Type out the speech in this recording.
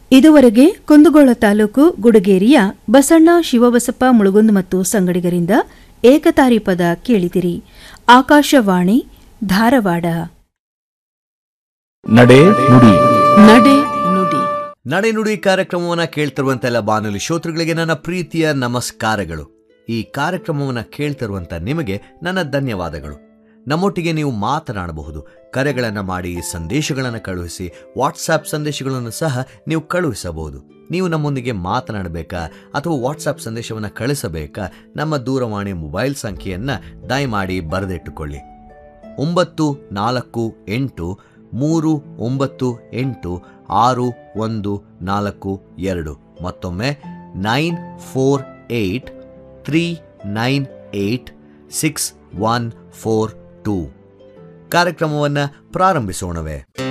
ಇದುವರೆಗೆ ಕುಂದಗೋಳ ತಾಲೂಕು ಗುಡಗೇರಿಯ ಬಸಣ್ಣ ಶಿವಬಸಪ್ಪ ಮುಳುಗುಂದ್ ಮತ್ತು ಸಂಗಡಿಗರಿಂದ ಏಕತಾರಿ ಪದ ಕೇಳಿದಿರಿ. ಆಕಾಶವಾಣಿ ಧಾರವಾಡ. ನಡೆ ನುಡಿ ನಡೆ ನುಡಿ ನಡೆ ನುಡಿ ಕಾರ್ಯಕ್ರಮವನ್ನು ಕೇಳ್ತಿರುವಂತೆಲ್ಲ ಬಾನುಲಿ ಶ್ರೋತೃಗಳಿಗೆ ನನ್ನ ಪ್ರೀತಿಯ ನಮಸ್ಕಾರಗಳು. ಈ ಕಾರ್ಯಕ್ರಮವನ್ನು ಕೇಳ್ತಿರುವಂಥ ನಿಮಗೆ ನನ್ನ ಧನ್ಯವಾದಗಳು. ನಮ್ಮೊಟ್ಟಿಗೆ ನೀವು ಮಾತನಾಡಬಹುದು, ಕರೆಗಳನ್ನು ಮಾಡಿ, ಸಂದೇಶಗಳನ್ನು ಕಳುಹಿಸಿ, ವಾಟ್ಸಾಪ್ ಸಂದೇಶಗಳನ್ನು ಸಹ ನೀವು ಕಳುಹಿಸಬಹುದು. ನೀವು ನಮ್ಮೊಂದಿಗೆ ಮಾತನಾಡಬೇಕಾ ಅಥವಾ ವಾಟ್ಸಾಪ್ ಸಂದೇಶವನ್ನು ಕಳಿಸಬೇಕಾ? ನಮ್ಮ ದೂರವಾಣಿ ಮೊಬೈಲ್ ಸಂಖ್ಯೆಯನ್ನು ದಯಮಾಡಿ ಬರೆದಿಟ್ಟುಕೊಳ್ಳಿ. 9483986142. ಮತ್ತೊಮ್ಮೆ 9483986142. ಕಾರ್ಯಕ್ರಮವನ್ನು ಪ್ರಾರಂಭಿಸೋಣವೇ.